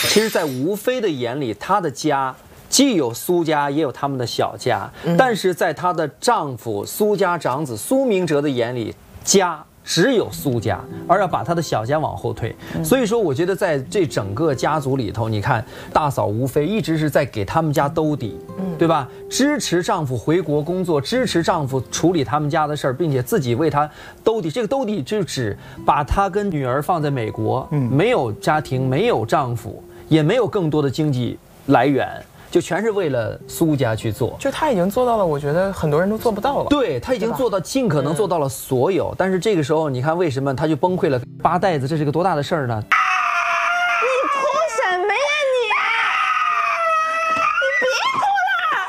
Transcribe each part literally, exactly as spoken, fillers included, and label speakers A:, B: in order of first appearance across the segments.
A: 其实，在吴妃的眼里，她的家既有苏家，也有他们的小家，嗯、但是在她的丈夫苏家长子苏明哲的眼里，家只有苏家，而要把他的小家往后退。所以说，我觉得在这整个家族里头，你看大嫂吴妃一直是在给他们家兜底，对吧？支持丈夫回国工作，支持丈夫处理他们家的事儿，并且自己为他兜底。这个兜底就指把她跟女儿放在美国，没有家庭，没有丈夫，也没有更多的经济来源。就全是为了苏家去做，
B: 就他已经做到了，我觉得很多人都做不到了。
A: 对，他已经做到尽可能做到了所有，但是这个时候你看为什么他就崩溃了？八代子，这是个多大的事儿呢？
C: 你哭什么呀你？你别哭了！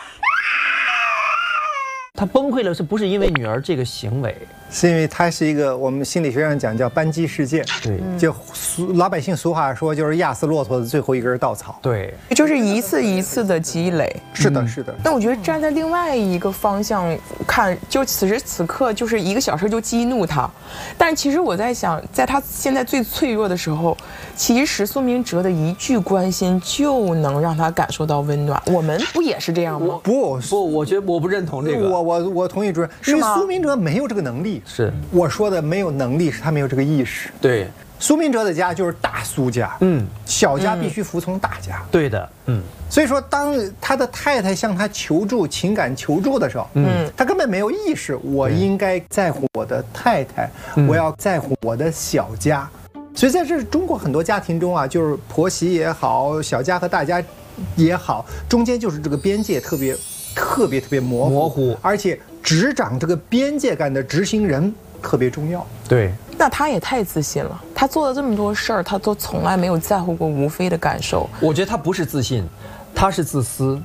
A: 他崩溃了，是不是因为女儿这个行为？
D: 是因为它是一个我们心理学上讲叫扳机事件，
A: 对，
D: 就俗老百姓俗话说就是压死骆驼的最后一根稻草，
A: 对，
B: 就是一次一次的积累。
D: 是的，是的。
B: 但我觉得站在另外一个方向看，就此时此刻就是一个小事就激怒他，但其实我在想，在他现在最脆弱的时候，其实苏明哲的一句关心就能让他感受到温暖。我们不也是这样吗？
D: 不
A: 不，我觉得我不认同这个。
D: 我我我同意主任，因为苏明哲没有这个能力。
A: 是
D: 我说的没有能力，是他没有这个意识。
A: 对，
D: 苏明哲的家就是大苏家，嗯，小家必须服从大家。
A: 对的，嗯。
D: 所以说，当他的太太向他求助、情感求助的时候，嗯，他根本没有意识，我应该在乎我的太太，嗯、我要在乎我的小家。所以在这中国很多家庭中啊，就是婆媳也好，小家和大家也好，中间就是这个边界特别。特别特别模糊，
A: 模糊，
D: 而且执掌这个边界感的执行人特别重要。
A: 对，
B: 那他也太自信了，他做了这么多事儿，他都从来没有在乎过吴妃的感受。
A: 我觉得他不是自信，他是自私。